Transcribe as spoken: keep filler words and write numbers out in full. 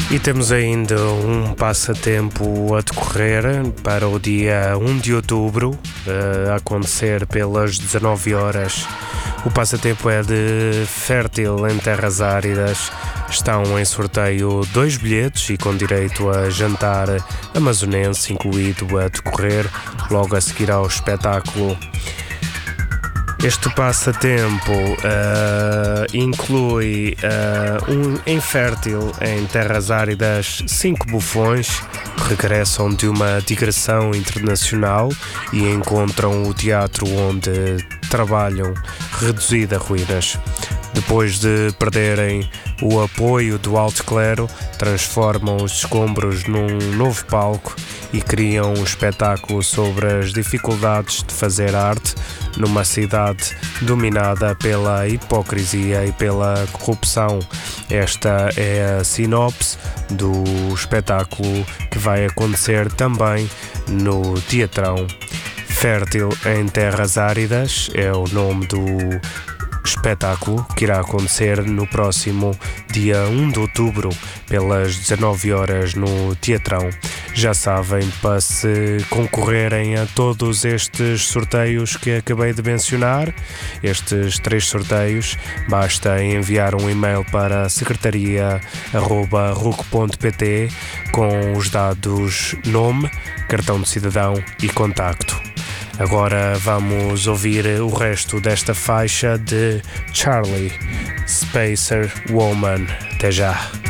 E temos ainda um passatempo a decorrer para o dia um de outubro, a acontecer pelas dezanove horas. O passatempo é de Fértil em Terras Áridas. Estão em sorteio dois bilhetes e com direito a jantar amazonense incluído a decorrer logo a seguir ao espetáculo. Este passatempo uh, inclui uh, um, em Fértil, em Terras Áridas, cinco bufões que regressam de uma digressão internacional e encontram o teatro onde trabalham reduzido a ruínas. Depois de perderem o apoio do alto clero, transformam os escombros num novo palco e criam um espetáculo sobre as dificuldades de fazer arte numa cidade dominada pela hipocrisia e pela corrupção. Esta é a sinopse do espetáculo que vai acontecer também no Teatrão. Fértil em Terras Áridas é o nome do espetáculo que irá acontecer no próximo dia um de outubro pelas dezanove horas no Teatrão. Já sabem, para se concorrerem a todos estes sorteios que acabei de mencionar, estes três sorteios, basta enviar um e-mail para secretaria arroba ruc ponto pt com os dados nome, cartão de cidadão e contacto. Agora vamos ouvir o resto desta faixa de Charlie, Spacer Woman. Até já!